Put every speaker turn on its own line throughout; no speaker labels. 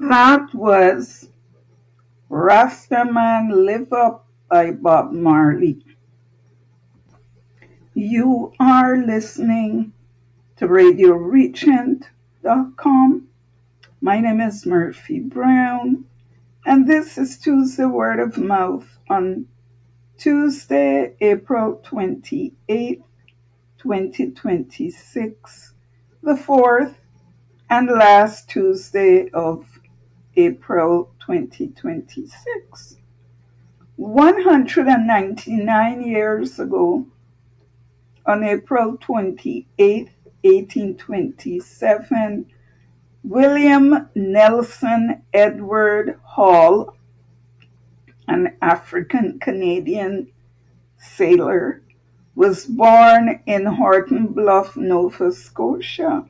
That was Rastaman Live Up by Bob Marley. You are listening to RadioRegent.com. My name is Murphy Brown, and this is Tuesday Word of Mouth on Tuesday, April 28th, 2026, the fourth and last Tuesday of April 2026. 199 years ago, on April 28th, 1827, William Nelson Edward Hall, an African-Canadian sailor, was born in Horton Bluff, Nova Scotia.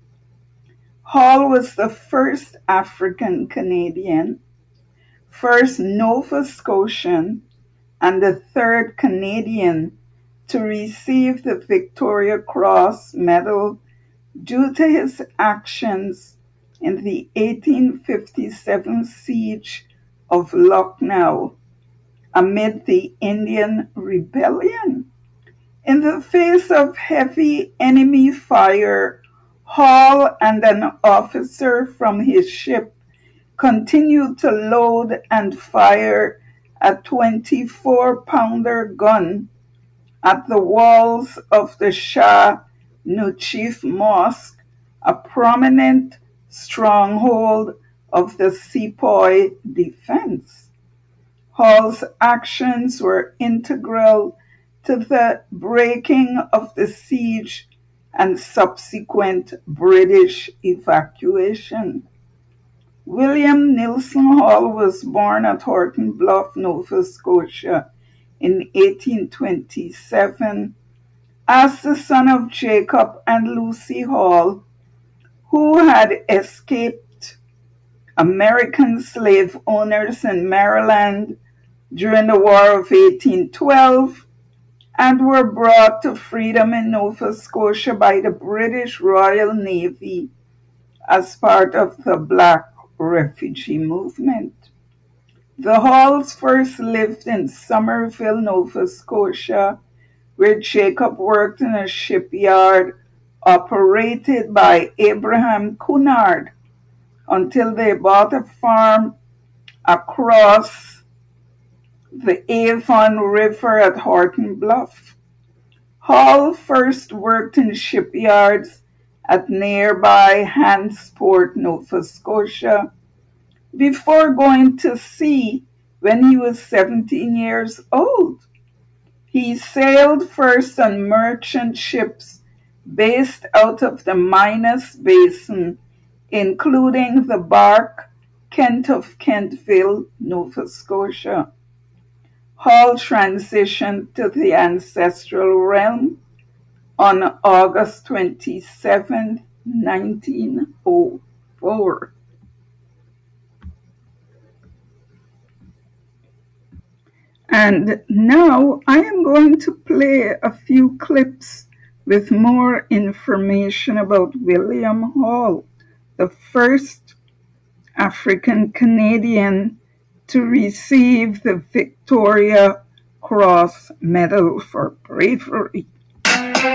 Hall was the first African-Canadian, first Nova Scotian, and the third Canadian to receive the Victoria Cross Medal due to his actions in the 1857 siege of Lucknow amid the Indian Rebellion. In the face of heavy enemy fire, Hall and an officer from his ship continued to load and fire a 24-pounder gun at the walls of the Shah Nuchif Mosque, a prominent stronghold of the Sepoy defense. Hall's actions were integral to the breaking of the siege and subsequent British evacuation. William Nelson Hall was born at Horton Bluff, Nova Scotia in 1827 as the son of Jacob and Lucy Hall, who had escaped American slave owners in Maryland during the War of 1812 and were brought to freedom in Nova Scotia by the British Royal Navy as part of the Black refugee movement. The Halls first lived in Somerville, Nova Scotia, where Jacob worked in a shipyard operated by Abraham Cunard until they bought a farm across the Avon River at Horton Bluff. Hall first worked in shipyards at nearby Hantsport, Nova Scotia, before going to sea when he was 17 years old. He sailed first on merchant ships based out of the Minas Basin, including the bark Kent of Kentville, Nova Scotia. Hall transitioned to the ancestral realm on August 27, 1904. And now I am going to play a few clips with more information about William Hall, the first African Canadian to receive the Victoria Cross Medal for Bravery.